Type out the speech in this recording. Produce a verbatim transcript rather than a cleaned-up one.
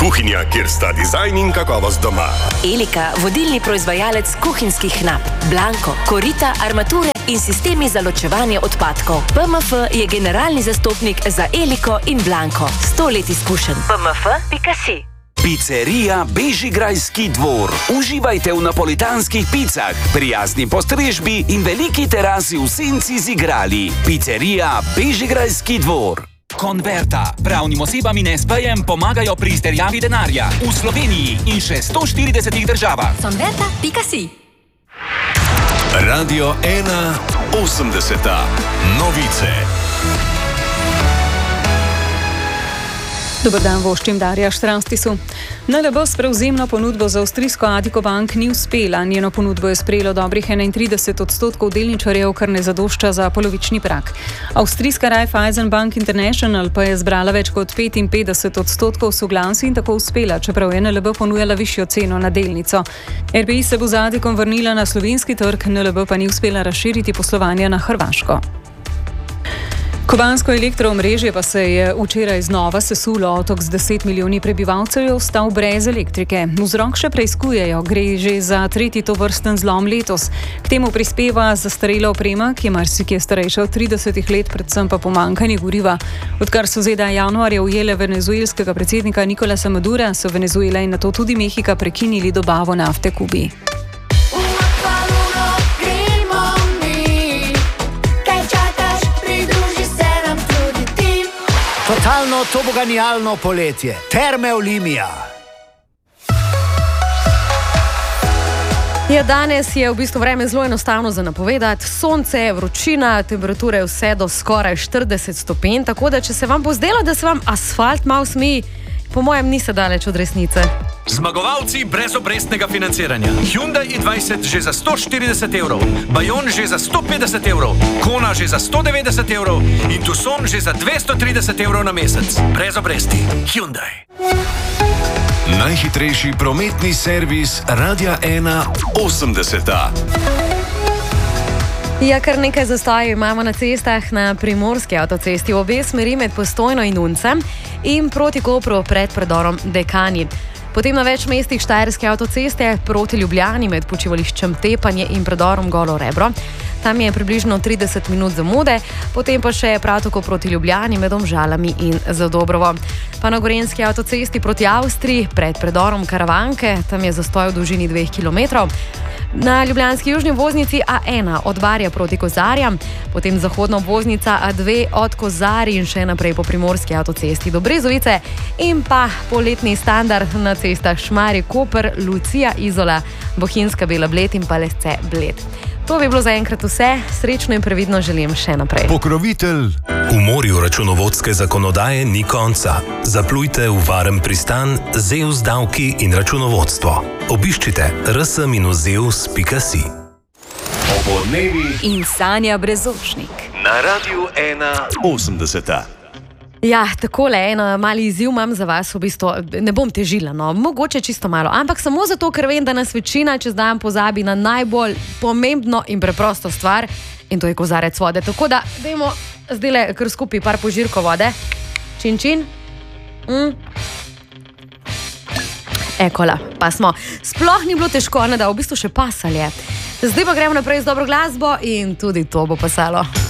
Kuhinja, kjer sta dizajn in kakovost doma. Elika, vodilni proizvajalec kuhinjskih nap. Blanko, korita, armature in sistemi za ločevanje odpadkov. P M F je generalni zastopnik za Eliko in Blanko. Sto let izkušenj. P M F pika si. Pizzerija Bežigrajski dvor. Uživajte v napolitanskih picah, prijazni postrežbi in veliki terasi v senci z igrali. Pizzerija Bežigrajski dvor. Konverta. Pravnim osebam in es pejem pomagajo pri izterjavi denarja v Sloveniji in še sto štiridesetih državah. Konverta pika si. Radio ena osemdeseta. Novice. Dobar dan, voščim Darja Štranstisu. N L B s prevzemno ponudbo za avstrijsko Addiko Bank ni uspela. Njeno ponudbo je sprejelo dobrih enaintrideset odstotkov delničarjev, kar ne zadošča za polovični prak. Avstrijska Raiffeisen Bank International pa je zbrala več kot petinpetdeset odstotkov soglasij in tako uspela, čeprav je N L B ponujala višjo ceno na delnico. R B I se bo z Addikom vrnila na slovenski trg, N L B pa ni uspela razširiti poslovanja na Hrvaško. Kubansko elektroomrežje pa se je včeraj znova sesulo. Otok z deset milijoni prebivalcev je ostal brez elektrike. Vzrok še preiskujejo, gre že za tretji tovrsten zlom letos. K temu prispeva zastarela oprema, ki je marsikje starejša od tridesetih let, predvsem pa pomanjkanje goriva. Odkar so Z D A januarja ujele venezuelskega predsednika Nicolasa Madura, so Venezuela in nato tudi Mehika prekinili dobavo nafte Kubi. Totalno toboganijalno poletje. Terme Olimia. Ja, danes je v bistvu vreme zelo enostavno za napovedati. Sonce, vročina, temperature vse do skoraj štirideset stopinj, tako da če se vam bo zdelo, da se vam asfalt malo smeji, po mojem niste daleč od resnice. Zmagovalci brezobrestnega financiranja. Hyundai i dvajset že za sto štirideset evrov, Bayon že za sto petdeset evrov, Kona že za sto devetdeset evrov in Tucson že za dvesto trideset evrov na mesec. Brez obresti. Hyundai. Najhitrejši prometni servis Radia ena osemdeseta. Ja, kar nekaj zastojev imamo na cestah. Na primorski avtocesti v obe smeri med Postojno in Uncem in proti Kopru pred predorom Dekani. Potem na več mestih Štajerske avtoceste proti Ljubljani med počivališčem Tepanje in predorom Golo Rebro. Tam je približno trideset minut zamude, potem pa še prav tako proti Ljubljani med Domžalami in Zadobrovo. Pa na Gorenjski avtocesti proti Avstriji pred predorom Karavanke, tam je zastoj v dolžini dveh kilometrov. Na ljubljanski južni obvoznici A ena od Barja proti Kozarjam, potem zahodna obvoznica A dve od Kozarij in še naprej po primorski avtocesti do Brezovice in pa poletni standard na cestah Šmarje, Koper, Lucija, Izola, Bohinjska, Bela Bled in pa Lesce, Bled. To bi bilo zaenkrat vse. Srečno in previdno želim še naprej. Pokrovitelj. V morju računovodske zakonodaje ni konca. Zaplujte v varen pristan Zeus davki in računovodstvo. Obiščite r s minus zeus pika si. Opoldnevi In Sanja Brezošnik. na Radiu ena osemdeseta. Ja, takole, en mali izziv imam za vas, v bistvu ne bom težila, no, mogoče čisto malo, ampak samo zato, ker vem, da nas večina čez dan pozabi na najbolj pomembno in preprosto stvar in to je kozarec vode. Tako da, dajmo zdajle kar skupaj par požirkov vode. Čin, čin. Mm. Ekola, pa smo. Sploh ni bilo težko, ne da v bistvu še pasal je. Zdaj pa gremo naprej z dobro glasbo in tudi to bo pasalo.